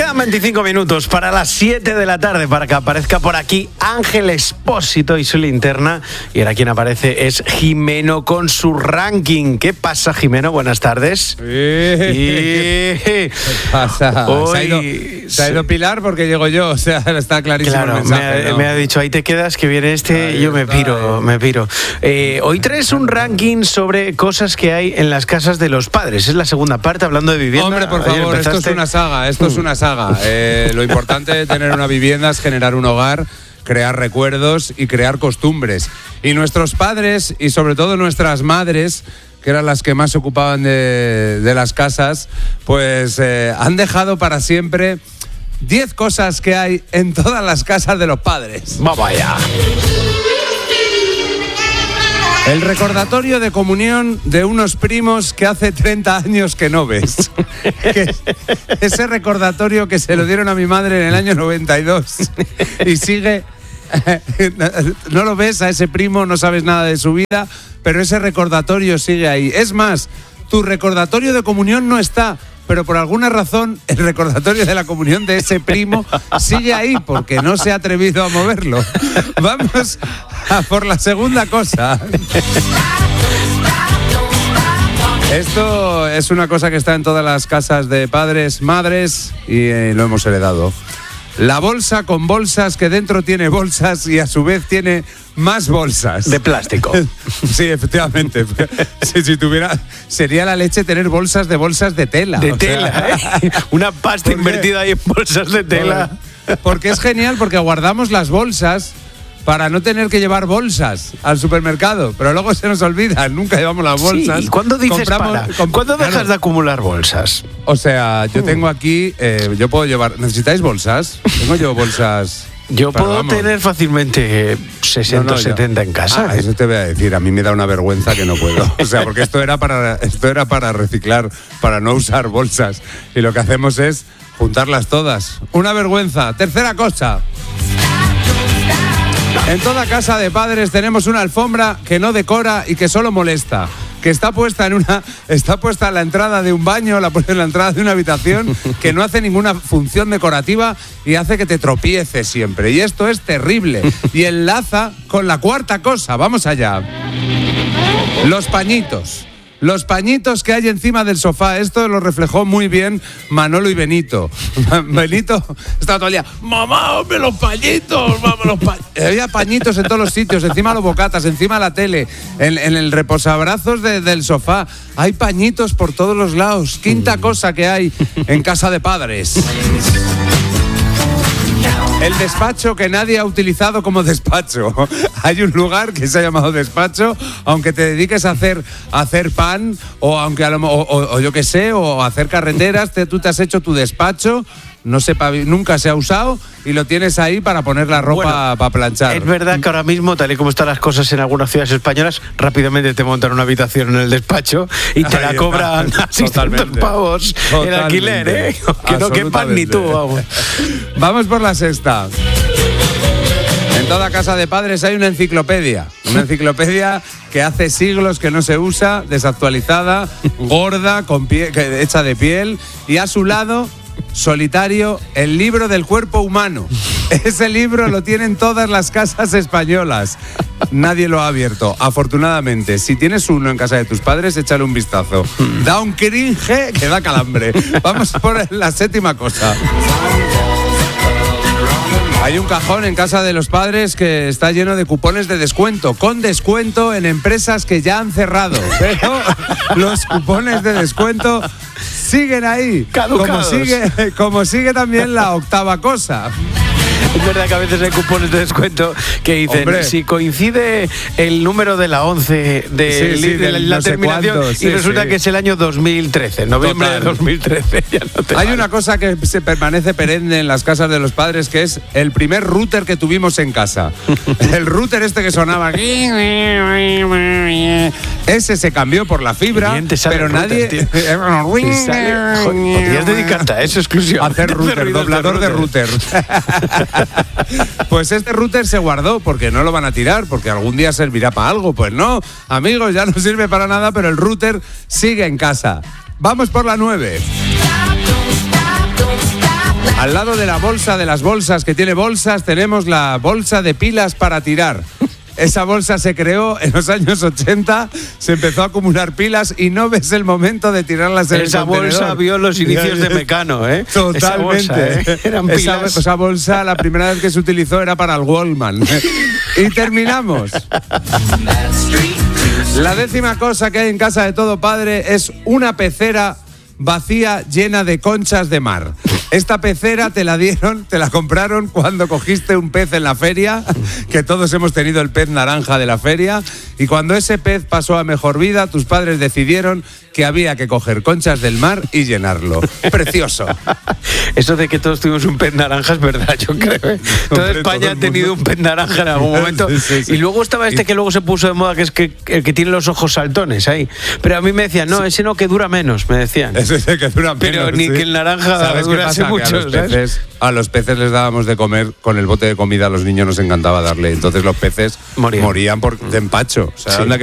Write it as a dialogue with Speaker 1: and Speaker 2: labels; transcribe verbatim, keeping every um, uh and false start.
Speaker 1: Quedan veinticinco minutos para las siete de la tarde para que aparezca por aquí Ángel Expósito y su linterna. Y ahora quien aparece es Jimeno con su ranking. ¿Qué pasa, Jimeno? Buenas tardes.
Speaker 2: Eh, ¿Qué pasa? Hoy... Se, ha ido, se ha ido Pilar porque llego yo, o sea, está clarísimo
Speaker 1: claro,
Speaker 2: el mensaje.
Speaker 1: Me ha,
Speaker 2: ¿no?
Speaker 1: me ha dicho, ahí te quedas, que viene este,
Speaker 2: ahí
Speaker 1: y yo me
Speaker 2: está,
Speaker 1: piro,
Speaker 2: eh.
Speaker 1: me piro. Eh, hoy traes un ranking sobre cosas que hay en las casas de los padres. Es la segunda parte, hablando de vivienda.
Speaker 2: Hombre, por
Speaker 1: Ayer
Speaker 2: favor,
Speaker 1: empezaste...
Speaker 2: esto es una saga, esto es una saga. Eh, lo importante de tener una vivienda es generar un hogar, crear recuerdos y crear costumbres. Y nuestros padres, y sobre todo nuestras madres, que eran las que más se ocupaban de, de las casas, pues eh, han dejado para siempre diez cosas que hay en todas las casas de los padres.
Speaker 1: Vamos allá.
Speaker 2: El recordatorio de comunión de unos primos que hace treinta años que no ves. Que ese recordatorio que se lo dieron a mi madre en el año noventa y dos y sigue... No lo ves a ese primo, no sabes nada de su vida, pero ese recordatorio sigue ahí. Es más, tu recordatorio de comunión no está, pero por alguna razón el recordatorio de la comunión de ese primo sigue ahí porque no se ha atrevido a moverlo. Vamos a por la segunda cosa. Esto es una cosa que está en todas las casas de padres, madres y eh, lo hemos heredado. La bolsa con bolsas que dentro tiene bolsas y a su vez tiene más bolsas.
Speaker 1: De plástico.
Speaker 2: Sí, efectivamente. Si, si tuviera, sería la leche tener bolsas de bolsas de tela.
Speaker 1: De
Speaker 2: o
Speaker 1: tela,
Speaker 2: sea,
Speaker 1: ¿eh? Una pasta invertida ahí en bolsas de tela.
Speaker 2: Porque es genial, porque guardamos las bolsas para no tener que llevar bolsas al supermercado, pero luego se nos olvida, nunca llevamos las bolsas.
Speaker 1: Sí, ¿y cuándo dices
Speaker 2: Compramos,
Speaker 1: para?
Speaker 2: comp-
Speaker 1: ¿Cuándo dejas
Speaker 2: claro.
Speaker 1: de acumular bolsas?
Speaker 2: O sea, yo tengo aquí, eh, yo puedo llevar, ¿necesitáis bolsas? Tengo yo bolsas.
Speaker 1: Yo
Speaker 2: pero
Speaker 1: puedo
Speaker 2: vamos.
Speaker 1: tener fácilmente sesenta
Speaker 2: No, no,
Speaker 1: o setenta en casa.
Speaker 2: Ah,
Speaker 1: ¿eh?
Speaker 2: eso te voy a decir, a mí me da una vergüenza que no puedo. O sea, porque esto era para esto era para reciclar, para no usar bolsas. Y lo que hacemos es juntarlas todas. Una vergüenza. Tercera cosa. En toda casa de padres tenemos una alfombra que no decora y que solo molesta. Que está puesta en una está puesta en la entrada de un baño, la pones en la entrada de una habitación, que no hace ninguna función decorativa y hace que te tropieces siempre. Y esto es terrible. Y enlaza con la cuarta cosa. Vamos allá. Los pañitos. Los pañitos que hay encima del sofá. Esto lo reflejó muy bien Manolo y Benito. Benito estaba todo el día, mamá, hombre, los pañitos, mamá, los pañitos. Había pañitos en todos los sitios, encima de los bocatas, encima de la tele, en, en el reposabrazos de, del sofá. Hay pañitos por todos los lados. Quinta cosa que hay en casa de padres. El despacho que nadie ha utilizado como despacho. Hay un lugar que se ha llamado despacho, aunque te dediques a hacer, a hacer pan o aunque a lo, o, o, o yo qué sé, o a hacer carreteras, te, tú te has hecho tu despacho, no sé, nunca se ha usado y lo tienes ahí para poner la ropa
Speaker 1: Bueno,
Speaker 2: para planchar.
Speaker 1: Es verdad que ahora mismo, tal y como están las cosas en algunas ciudades españolas, rápidamente te montan una habitación en el despacho y te
Speaker 2: Ahí
Speaker 1: la
Speaker 2: está.
Speaker 1: cobran a seiscientos pavos el alquiler, ¿eh? Que no quepan ni tú, vamos.
Speaker 2: Vamos por la sexta. En toda casa de padres hay una enciclopedia. Una enciclopedia que hace siglos que no se usa, desactualizada, gorda, con pie, que, hecha de piel, y a su lado, solitario, el libro del cuerpo humano. Ese libro lo tienen todas las casas españolas. Nadie lo ha abierto, afortunadamente. Si tienes uno en casa de tus padres, échale un vistazo. Da un cringe que da calambre. Vamos por la séptima cosa. Hay un cajón en casa de los padres que está lleno de cupones de descuento, con descuento en empresas que ya han cerrado. Pero los cupones de descuento siguen ahí.
Speaker 1: Caducados.
Speaker 2: Como sigue, como sigue también la octava cosa.
Speaker 1: Es verdad que a veces hay cupones de descuento que dicen,
Speaker 2: Hombre.
Speaker 1: si coincide el número de la once de,
Speaker 2: Sí, sí,
Speaker 1: de la,
Speaker 2: del
Speaker 1: la
Speaker 2: no sé
Speaker 1: terminación
Speaker 2: cuánto,
Speaker 1: y
Speaker 2: sí,
Speaker 1: resulta
Speaker 2: sí.
Speaker 1: que es el año dos mil trece, noviembre
Speaker 2: Total.
Speaker 1: de dos mil trece. Ya no te
Speaker 2: Hay
Speaker 1: vale.
Speaker 2: una cosa que se permanece perenne en las casas de los padres, que es el primer router que tuvimos en casa. El router este que sonaba. Ese se cambió por la fibra,
Speaker 1: Bien te sale
Speaker 2: pero
Speaker 1: el
Speaker 2: nadie.
Speaker 1: router, tío. Te sale- joder, podrías dedicarte a eso exclusivamente.
Speaker 2: Hacer router,
Speaker 1: ruidos
Speaker 2: doblador de router. Pues este router se guardó porque no lo van a tirar, porque algún día servirá para algo. Pues no, amigos, ya no sirve para nada, pero el router sigue en casa. Vamos por la nueve. Al lado de la bolsa de las bolsas que tiene bolsas, tenemos la bolsa de pilas para tirar. Esa bolsa se creó en los años ochenta, se empezó a acumular pilas y no ves el momento de tirarlas en
Speaker 1: esa
Speaker 2: el contenedor.
Speaker 1: Esa bolsa vio los inicios de Mecano, ¿eh?
Speaker 2: Totalmente.
Speaker 1: Esa bolsa, ¿eh? Eran pilas.
Speaker 2: Esa, esa bolsa, la primera vez que se utilizó era para el Wallman. Y terminamos. La décima cosa que hay en casa de todo padre es una pecera vacía llena de conchas de mar. Esta pecera te la dieron, te la compraron cuando cogiste un pez en la feria, que todos hemos tenido el pez naranja de la feria, y cuando ese pez pasó a mejor vida, tus padres decidieron que había que coger conchas del mar y llenarlo. Precioso.
Speaker 1: Eso de que todos tuvimos un pez naranja es verdad, yo creo. ¿eh? Toda
Speaker 2: Hombre,
Speaker 1: España
Speaker 2: todo
Speaker 1: ha
Speaker 2: el
Speaker 1: tenido
Speaker 2: mundo.
Speaker 1: un pez naranja en algún momento.
Speaker 2: Sí, sí, sí.
Speaker 1: Y luego estaba este que luego se puso de moda, que es que el que tiene los ojos saltones ahí. Pero a mí me decían, no, ese no, que dura menos, me decían.
Speaker 2: Ese es el que dura menos.
Speaker 1: Pero ni
Speaker 2: sí.
Speaker 1: que el naranja
Speaker 2: ¿Sabes qué
Speaker 1: durase
Speaker 2: pasa? Que
Speaker 1: mucho,
Speaker 2: a los
Speaker 1: ¿sabes?
Speaker 2: peces, a los peces les dábamos de comer con el bote de comida, a los niños nos encantaba darle. Entonces los peces
Speaker 1: Morían.
Speaker 2: morían por de empacho. O sea,
Speaker 1: Sí.
Speaker 2: anda que